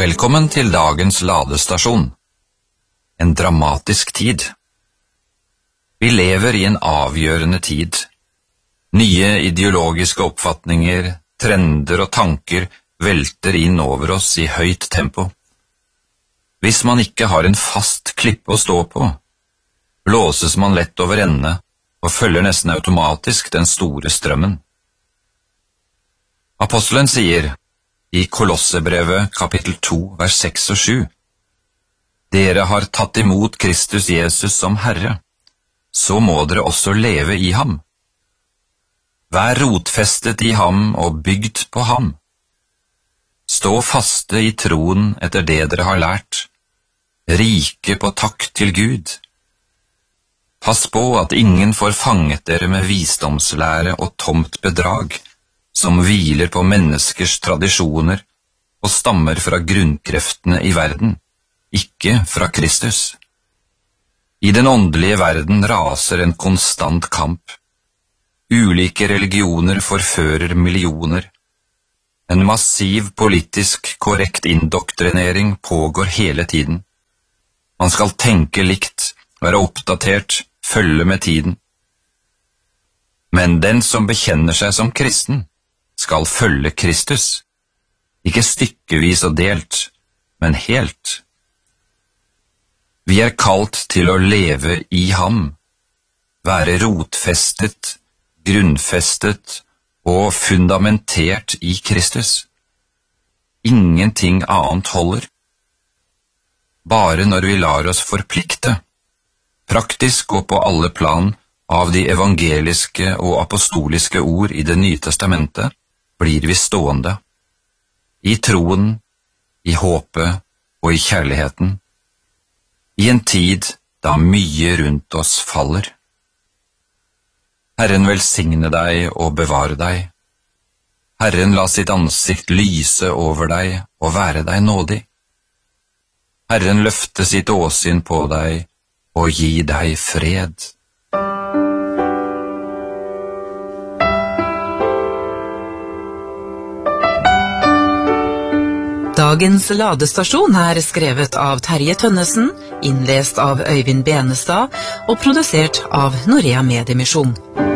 Velkommen til dagens ladestasjon. En dramatisk tid. Vi lever i en avgjørende tid. Nye ideologiske oppfatninger, trender og tanker velter inn over oss i høyt tempo. Hvis man ikke har en fast klippe å stå på, blåses man lett over ende og følger nesten automatisk den store strømmen. Apostelen sier i Kolossebrevet kapittel 2, vers 6 og 7, «Dere har tatt imot Kristus Jesus som Herre, så må dere også leve i ham. Vær rotfestet i ham og bygd på ham. Stå faste i troen etter det dere har lært, rike på takk til Gud. Pass på at ingen får fanget dere med visdomslære og tomt bedrag, som hviler på menneskers tradisjoner og stammer fra grunnkreftene i verden, ikke fra Kristus. I den åndelige verden raser en konstant kamp. Ulike religioner forfører millioner. En massiv politisk korrekt indoktrinering pågår hele tiden. Man skal tenke likt, være oppdatert, følge med tiden. Men den som bekjenner seg som kristen, skal følge Kristus, ikke stykkevis og delt, men helt. Vi er kalt til å leve i ham, være rotfestet, grunnfestet og fundamentert i Kristus. Ingenting annet holder. Bare når vi lar oss forplikte, praktisk og på alle plan, av de evangeliske og apostoliske ord i Det nye testamentet, blir vi stående, i troen, i håpet og i kjærligheten, i en tid da mye rundt oss faller. Herren velsigne deg og bevare deg. Herren la sitt ansikt lyse over deg og være deg nådig. Herren løfte sitt åsyn på deg og gi deg fred. Dagens ladestasjon er skrevet av Terje Tønnesen, innlest av Øyvind Benestad og produsert av Norea Mediemisjon.